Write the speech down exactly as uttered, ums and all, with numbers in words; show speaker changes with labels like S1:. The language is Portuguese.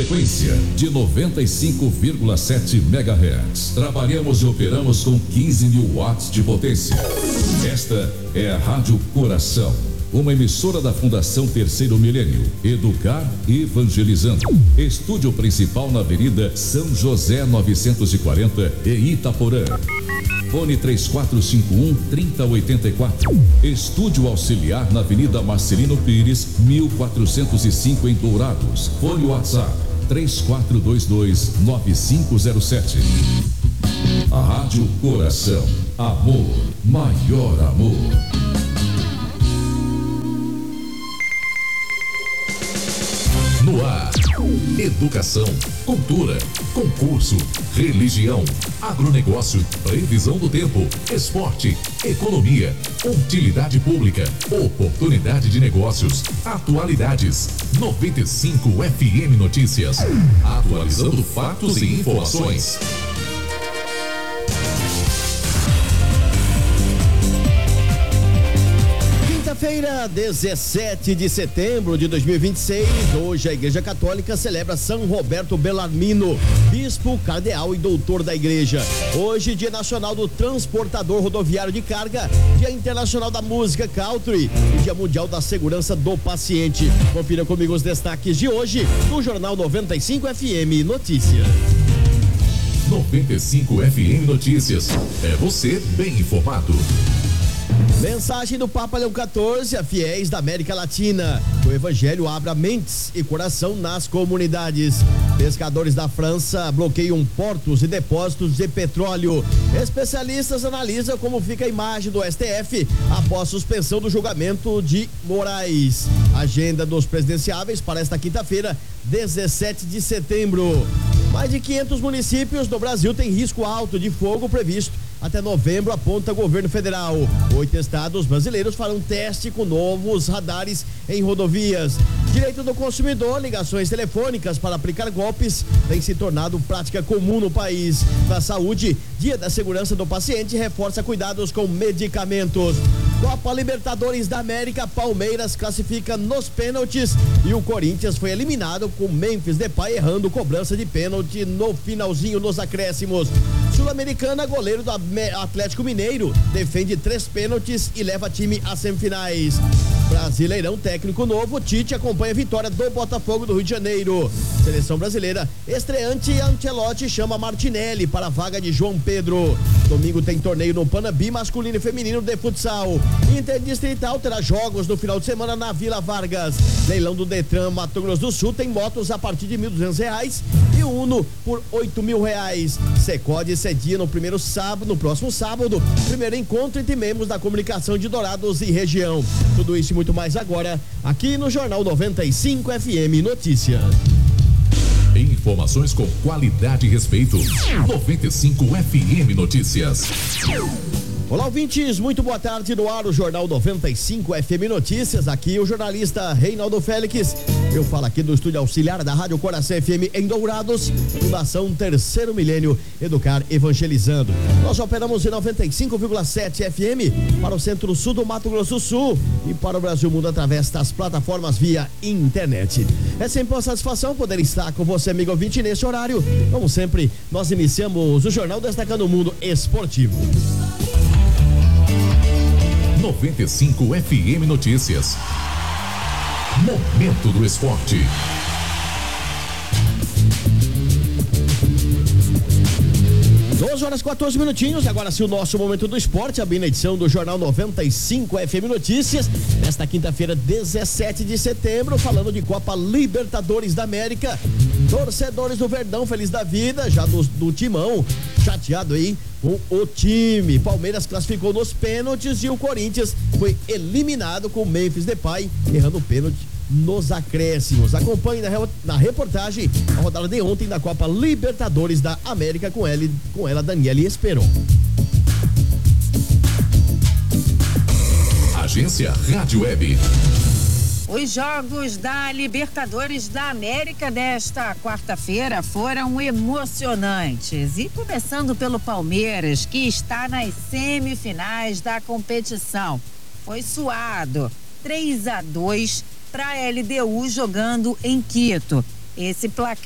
S1: frequência de noventa e cinco vírgula sete megahertz. Trabalhamos e operamos com quinze mil watts de potência. Esta é a Rádio Coração, uma emissora da Fundação Terceiro Milênio. Educar evangelizando. Estúdio principal na Avenida São José novecentos e quarenta, em Itaporã. Fone três quatro cinco um, três zero oito quatro. Estúdio auxiliar na Avenida Marcelino Pires, mil quatrocentos e cinco, em Dourados. Fone WhatsApp três quatro dois dois, nove cinco zero sete. A Rádio Coração. Amor, maior amor. No ar, educação, cultura, concurso, religião, agronegócio, previsão do tempo, esporte, economia, utilidade pública, oportunidade de negócios, atualidades. noventa e cinco F M Notícias, atualizando fatos e informações.
S2: Quinta-feira, dezessete de setembro de dois mil e vinte e seis, hoje a Igreja Católica celebra São Roberto Bellarmino, bispo, cardeal e doutor da Igreja. Hoje, Dia Nacional do Transportador Rodoviário de Carga, Dia Internacional da Música Country e Dia Mundial da Segurança do Paciente. Confira comigo os destaques de hoje no Jornal noventa e cinco F M Notícias.
S1: noventa e cinco F M Notícias. É você bem informado.
S2: Mensagem do Papa Leão quatorze a fiéis da América Latina. O Evangelho abra mentes e coração nas comunidades. Pescadores da França bloqueiam portos e depósitos de petróleo. Especialistas analisam como fica a imagem do S T F após suspensão do julgamento de Moraes. Agenda dos presidenciáveis para esta quinta-feira, dezessete de setembro. Mais de quinhentos municípios do Brasil têm risco alto de fogo previsto até novembro, aponta o governo federal. Oito estados brasileiros farão teste com novos radares em rodovias. Direito do consumidor, ligações telefônicas para aplicar golpes tem se tornado prática comum no país. Na saúde, Dia da Segurança do Paciente reforça cuidados com medicamentos. Copa Libertadores da América, Palmeiras classifica nos pênaltis e o Corinthians foi eliminado com Memphis Depay errando cobrança de pênalti no finalzinho nos acréscimos. Sul-Americana, goleiro do Atlético Mineiro defende três pênaltis e leva time às semifinais. Brasileirão, técnico novo, Tite acompanha a vitória do Botafogo do Rio de Janeiro. Seleção brasileira, estreante Ancelotti chama Martinelli para a vaga de João Pedro. Domingo tem torneio no Panambi masculino e feminino de futsal. Interdistrital terá jogos no final de semana na Vila Vargas. Leilão do Detran Mato Grosso do Sul tem motos a partir de mil e duzentos reais e Uno por oito mil reais. Secode cedia no primeiro sábado, no próximo sábado, primeiro encontro entre membros da comunicação de Dourados e região. Tudo isso e muito mais agora, aqui no Jornal noventa e cinco F M Notícias.
S1: Informações com qualidade e respeito. noventa e cinco F M Notícias.
S2: Olá, ouvintes, muito boa tarde. No ar o Jornal noventa e cinco F M Notícias, aqui o jornalista Reinaldo Félix. Eu falo aqui do estúdio auxiliar da Rádio Coração F M em Dourados, Fundação Terceiro Milênio, Educar Evangelizando. Nós operamos em noventa e cinco vírgula sete F M para o centro-sul do Mato Grosso do Sul e para o Brasil Mundo através das plataformas via internet. É sempre uma satisfação poder estar com você, amigo ouvinte, nesse horário. Como sempre, nós iniciamos o jornal destacando o mundo esportivo.
S1: noventa e cinco F M Notícias. Momento do esporte.
S2: doze horas e quatorze minutinhos, agora sim o nosso Momento do Esporte, abrindo a edição do Jornal noventa e cinco F M Notícias, nesta quinta-feira, dezessete de setembro, falando de Copa Libertadores da América. Torcedores do Verdão, feliz da vida, já do, do Timão, chateado aí com o time. Palmeiras classificou nos pênaltis e o Corinthians foi eliminado com o Memphis Depay, errando o pênalti nos acréscimos. Acompanhe na, na reportagem a rodada de ontem da Copa Libertadores da América com ela, com ela Daniele Esperon.
S1: Agência Rádio Web.
S3: Os jogos da Libertadores da América desta quarta-feira foram emocionantes. E começando pelo Palmeiras, que está nas semifinais da competição. Foi suado, três a dois para a L D U jogando em Quito. Esse placar